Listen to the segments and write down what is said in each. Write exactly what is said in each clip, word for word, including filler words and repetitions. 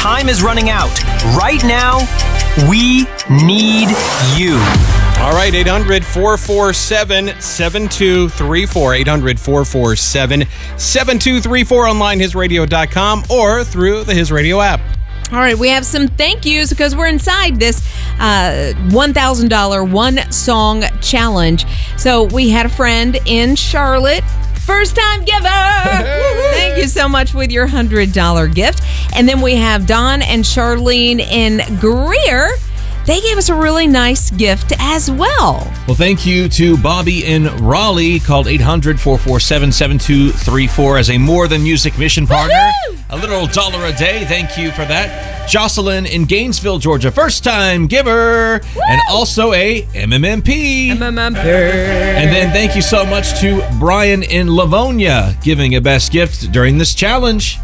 time is running out. Right now, we need you. All right, eight hundred, four four seven, seven two three four. eight hundred, four four seven, seven two three four, online his radio dot com or through the His Radio app. All right, we have some thank yous because we're inside this uh, one thousand dollars one-song challenge. So we had a friend in Charlotte, first-time giver. Thank you so much with your one hundred dollars gift. And then we have Don and Charlene in Greer. They gave us a really nice gift as well. Well, thank you to Bobby in Raleigh, called eight hundred, four four seven, seven two three four as a More Than Music mission partner. Woo-hoo! A little dollar a day. Thank you for that. Jocelyn in Gainesville, Georgia, first-time giver. Woo! And also a M M M P. M M M P. And then thank you so much to Brian in Livonia, giving a best gift during this challenge.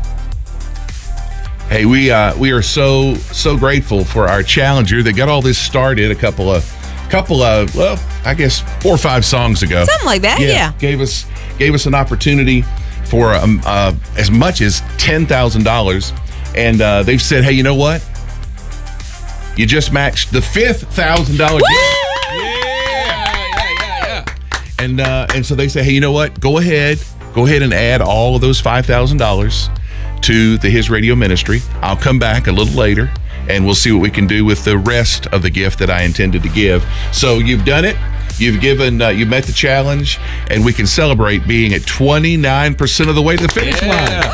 Hey, we uh, we are so so grateful for our challenger that got all this started a couple of couple of well, I guess four or five songs ago. Something like that, yeah. yeah. Gave us gave us an opportunity for um, uh, as much as ten thousand dollars, and uh, they've said, hey, you know what? You just matched the fifth thousand dollar gift. Yeah, yeah, yeah, yeah. And uh, and so they say, hey, you know what? Go ahead, go ahead and add all of those five thousand dollars to the His Radio ministry. I'll come back a little later and we'll see what we can do with the rest of the gift that I intended to give. So you've done it. You've given, uh, you met the challenge, and we can celebrate being at twenty-nine percent of the way to the finish Yeah.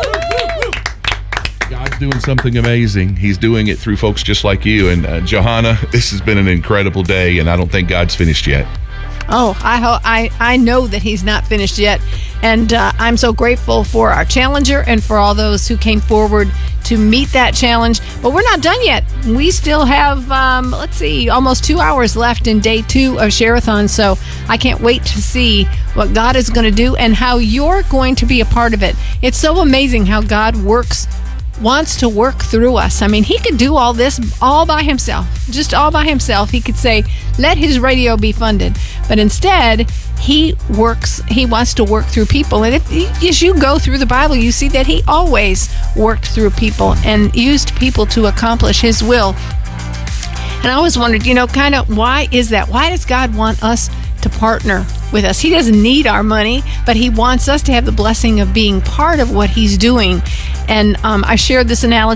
line. God's doing something amazing. He's doing it through folks just like you. And uh, Johanna, this has been an incredible day, and I don't think God's finished yet. Oh, I ho- I I know that he's not finished yet, and uh, I'm so grateful for our challenger and for all those who came forward to meet that challenge. But we're not done yet. We still have, um, let's see, almost two hours left in day two of Share-a-thon, so I can't wait to see what God is going to do and how you're going to be a part of it. It's so amazing how God works wants to work through us. I mean, he could do all this all by himself, just all by himself. He could say, let his radio be funded. But instead, he works, he wants to work through people. And if, as you go through the Bible, you see that he always worked through people and used people to accomplish his will. And I always wondered, you know, kind of, why is that? Why does God want us to partner with us? He doesn't need our money, but he wants us to have the blessing of being part of what he's doing. And um, I shared this analogy